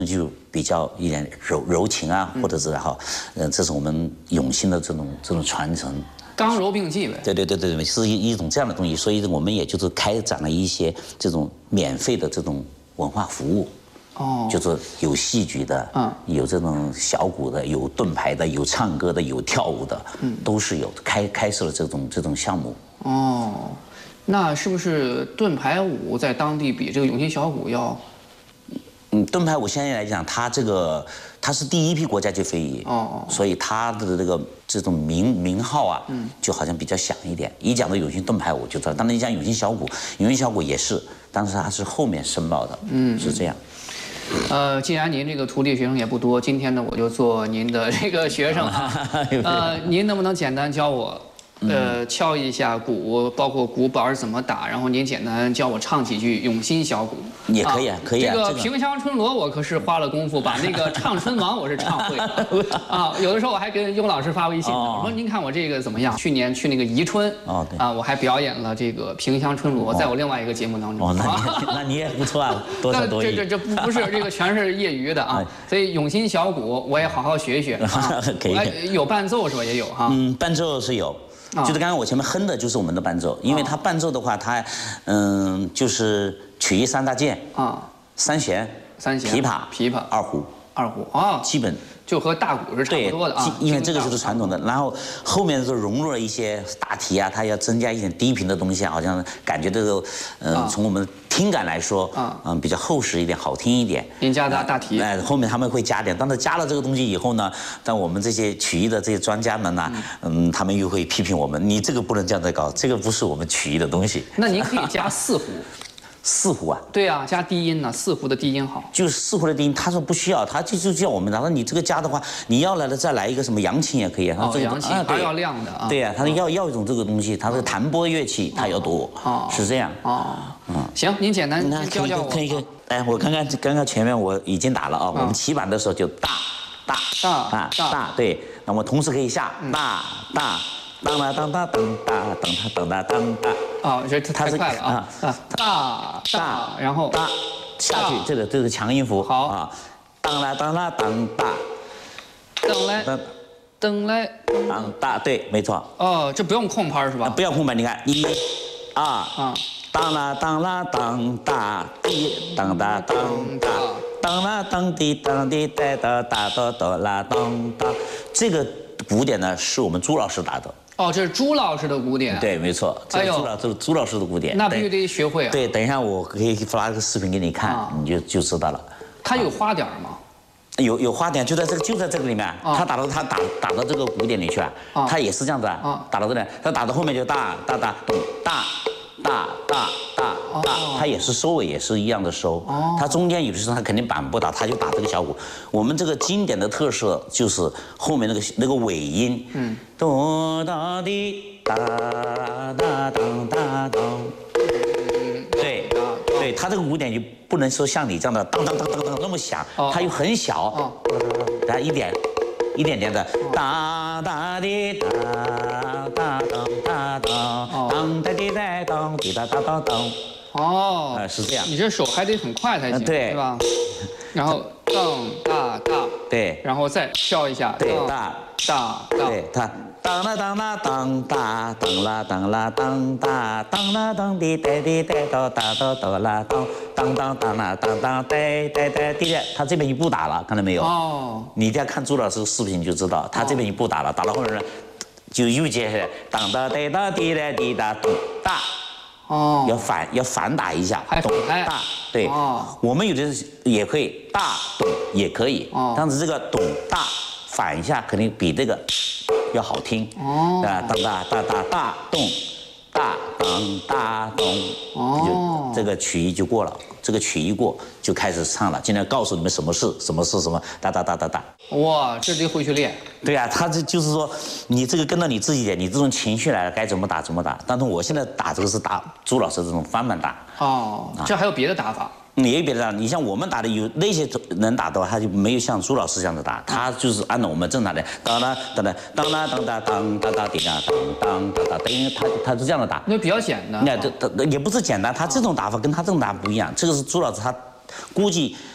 就比较一点柔情啊，或者是哈，这是我们永兴的这种传承。 刚柔并济呗。 对，是一种这样的东西，所以我们也就是开展了一些这种免费的这种文化服务。哦，就是有戏剧的，有这种小鼓的，有盾牌的，有唱歌的，有跳舞的，都是有开设了这种项目。 哦，那是不是盾牌舞在当地比这个永兴小鼓要？ 盾牌舞现在来讲，它是第一批国家级非遗，所以它的这种名号啊，就好像比较响一点。一讲到永兴盾牌舞就知道，当然一讲永兴小鼓，永兴小鼓也是，但是它是后面申报的，是这样。 既然您这个徒弟学生也不多，今天呢我就做您的这个学生啊。您能不能简单教我？敲一下鼓，包括鼓板怎么打，然后您简单教我唱几句永兴小鼓。 也可以啊，可以啊。 这个平乡春罗我可是花了功夫，把那个唱春王我是唱会了啊。有的时候我还给雍老师发微信，我说您看我这个怎么样？去年去那个宜春我还表演了这个平乡春罗，在我另外一个节目当中。 那你也不错啊，多才多艺。 这不是这个全是业余的啊，所以永兴小鼓我也好好学一学啊。 可以。 有伴奏是吧？也有哈。 伴奏是有。就是刚刚我前面哼的就是我们的伴奏，因为它伴奏的话，它就是曲艺三大件三弦、琵琶、二胡基本就和大鼓是差不多的啊。 因为这个就是传统的，然后后面就融入了一些大提啊，它要增加一点低频的东西，好像感觉这个从我们听感来说比较厚实一点，好听一点。 您加大提， 后面他们会加点，但是加了这个东西以后呢，但我们这些曲艺的这些专家们呢，他们又会批评我们，你这个不能这样子搞，这个不是我们曲艺的东西。 那您可以加四胡。 四胡啊？ 对啊，加低音呢，四胡的低音好。 就是四胡的低音，他说不需要，他就叫我们，然后你这个加的话，你要来了再来一个什么扬琴也可以啊。 扬琴还要亮的啊。 对呀，他要一种这个东西，他是弹拨乐器，他要多，是这样。 行，您简单教教我。 可以。哎，我刚刚前面我已经打了啊，我们起板的时候就大，对，那么同时可以下大。当啦当当当当当当当当这太快了啊！大，然后大下去，这个强音符。 好啊， 当啦当啦当大， 噔来当大，对，没错。 这不用空拍是吧？ 不要空拍，你看1、2，当啦当啦当大，当哒当大，当啦当滴当滴哒哒哒哒哒啦当哒。这个鼓点呢是我们朱老师打的。 这是朱老师的鼓点。对， 没错，这是朱老师的鼓点。 那必须得学会啊。 对，等一下我可以发个视频给你看，你就知道了。 它有花点吗？ 有花点，就在这个里面。他打到这个鼓点里去啊，他也是这样子打到这里，他打到后面就大咚大。它也是收尾也是一样的收，它中间有的时候它肯定板不打，它就打这个小鼓。我们这个经典的特色就是后面那个尾音，哆哒滴哒哒当哒当，对，它这个鼓点就不能说像你这样的当当当当当那么响，它又很小，它一点点的哒哒滴哒哒当哒当当哒滴哒当滴哒哒当当。是这样。 你这手还得很快才行，对吧？然后当大， 对， 然后再敲一下， 对， 大， 对，它当啦当啦当大，当啦当啦当大，当啦当滴哒滴哒哒哒哒哒啦当当啦当当哒滴，他这边一步打了，看到没有？你再看朱老师视频就知道，他这边一步打了，打到后面呢，就又接下来当哒哒哒滴哒滴哒咚大。要反打一下， 还反拍大，对，我们有的也可以大咚也可以，但是这个咚大反一下肯定比这个要好听，当大咚大当大咚，就这个曲艺就过了，这个曲艺过就开始唱了。今天告诉你们什么是什么，哒。 哇，这就会去练。 对啊，他这就是说，你这个跟到你自己点，你这种情绪来了，该怎么打怎么打。但是我现在打这个是打朱老师这种翻板打。 这还有别的打法？ 也有别的打，你像我们打的有那些人打的话，他就没有像朱老师这样子打，他就是按照我们正常的当啦当啦当啦当哒当哒哒滴啦当当哒哒叮，他是这样的打。 那比较简单。 那也不是简单，他这种打法跟他这种打法不一样。这个是朱老师他估计